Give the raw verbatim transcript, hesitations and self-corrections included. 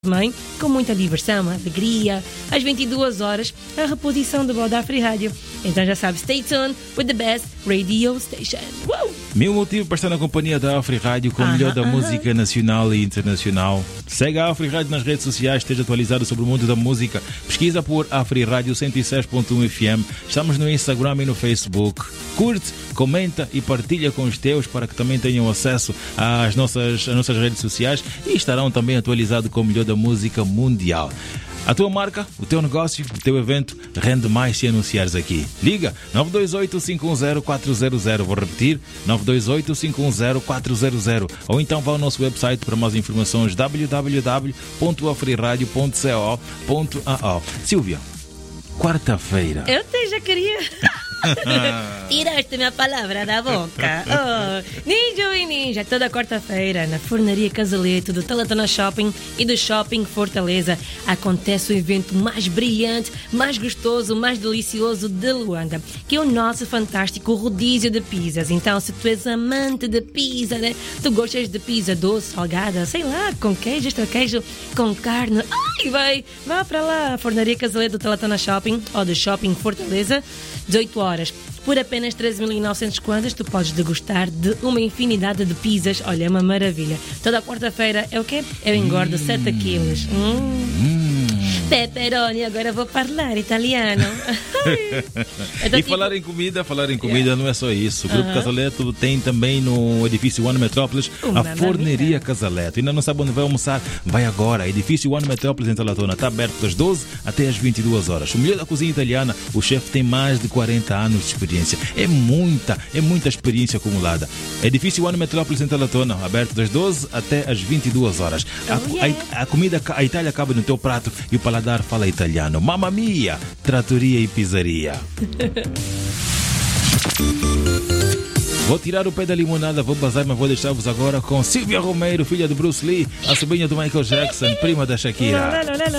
Também, com muita diversão, alegria, às vinte e duas horas, a reposição do Boda Free Rádio. Então já sabe, stay tuned with the best radio station. Woo! Meu motivo para estar na companhia da Afri Rádio com o melhor da música nacional e internacional. Segue a Afri Rádio nas redes sociais, esteja atualizado sobre o mundo da música. Pesquisa por Afri Rádio cento e seis ponto um F M. Estamos no Instagram e no Facebook. Curte, comenta e partilha com os teus para que também tenham acesso às nossas, às nossas redes sociais e estarão também atualizados com o melhor da música mundial. A tua marca, o teu negócio, o teu evento rende mais se anunciares aqui. Liga nove dois oito, cinco um zero, quatro zero zero. Vou repetir, nove dois oito, cinco um zero, quatro zero zero. Ou então vá ao nosso website para mais informações w w w ponto afriradio ponto co ponto a o. Silvia, quarta-feira. Eu te já queria... Tiraste minha palavra da boca. Oh, Ninja e Ninja, toda quarta-feira na Fornaria Casaleto do Talatona Shopping e do Shopping Fortaleza acontece o evento mais brilhante, mais gostoso, mais delicioso de Luanda, que é o nosso fantástico rodízio de pizzas. Então, se tu és amante de pizza, né? Tu gostas de pizza doce, salgada, sei lá, com queijo, extra queijo, com carne, ai, vai, vá para lá, Fornaria Casaleto do Talatona Shopping ou do Shopping Fortaleza, dezoito horas. Por apenas treze mil e novecentos kwanzas, tu podes degustar de uma infinidade de pizzas. Olha, é uma maravilha. Toda quarta-feira é o quê? Eu engordo sete quilos. Hum. Hum. Pepperoni, agora vou falar italiano. Então, e tipo... falar em comida, falar em comida yeah. não é só isso. O Grupo uh-huh. Casaleto tem também no edifício One Metrópolis uma a Forneria maravilha. Casaleto. Ainda não sabe onde vai almoçar? Vai agora. Edifício One Metrópolis em Talatona. Está aberto das doze até às vinte e duas horas. O melhor da cozinha italiana, o chefe tem mais de quarenta anos de experiência. É muita, é muita experiência acumulada. Edifício One Metrópolis em Talatona, aberto das doze até às vinte e duas horas. A, oh, yeah. a, a comida, a Itália cabe no teu prato e o paladar fala italiano. Mamma mia! Trattoria e pizzaria. Vou tirar o pé da limonada, vou bazar, mas vou deixar-vos agora com Silvia Romeiro, filha de Bruce Lee, a sobrinha do Michael Jackson, prima da Shakira.